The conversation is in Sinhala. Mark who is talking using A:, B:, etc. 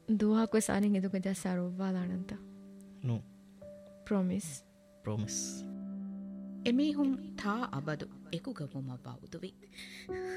A: දුවහක්ව සානෙන් එදුක ජස්සාරොබ්වාලානන්ත
B: no
A: promise
B: promise
C: එමීහුම් තා අබදු එකුගවුම බෞදුවි